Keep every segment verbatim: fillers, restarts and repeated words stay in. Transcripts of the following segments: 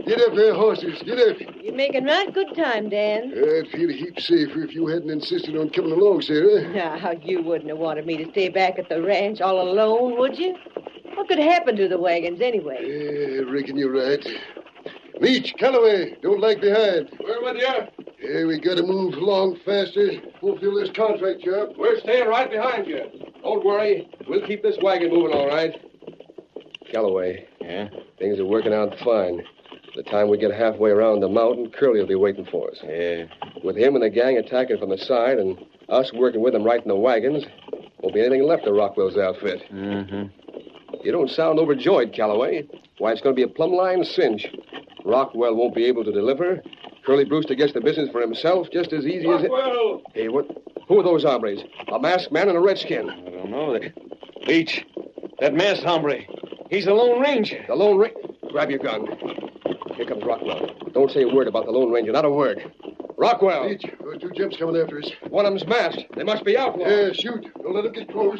Get up there, horses. Get up. You're making right good time, Dan. I'd feel a heap safer if you hadn't insisted on coming along, Sarah. Now, you wouldn't have wanted me to stay back at the ranch all alone, would you? What could happen to the wagons anyway? Yeah, I reckon you're right. Leach, Calloway, don't lag behind. We're with you. Yeah, we gotta move along faster. Fulfill this contract job. We're staying right behind you. Don't worry. We'll keep this wagon moving all right. Calloway. Yeah? Things are working out fine. By the time we get halfway around the mountain, Curly will be waiting for us. Yeah. With him and the gang attacking from the side and us working with them right in the wagons, won't be anything left of Rockwell's outfit. Mm-hmm. You don't sound overjoyed, Calloway. Why, it's going to be a plumb line cinch. Rockwell won't be able to deliver. Curly Brewster gets the business for himself just as easy as it... Rockwell! Hey, what? Who are those hombres? A masked man and a redskin. I don't know. They... Leach, that masked hombre. He's the Lone Ranger. The Lone Ranger? Grab your gun. Here comes Rockwell. Don't say a word about the Lone Ranger, not a word. Rockwell! Leach, there are two gents coming after us. One of them's masked. They must be outlaws. Yeah, shoot. Don't let them get close.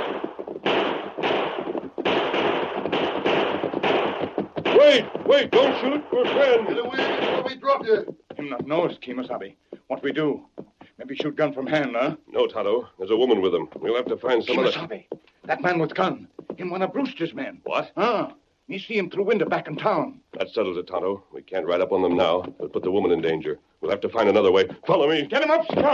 Wait, wait, don't shoot. We're friends. Get away before we drop you. Him not knows, Kemosabe. What we do? Maybe shoot gun from hand, huh? No, Tonto. There's a woman with him. We'll have to find some other... Kemosabe. That man with gun. Him one of Brewster's men. What? Ah. Me see him through window back in town. That settles it, Tonto. We can't ride up on them now. It'll put the woman in danger. We'll have to find another way. Follow me. Get him up, Scout.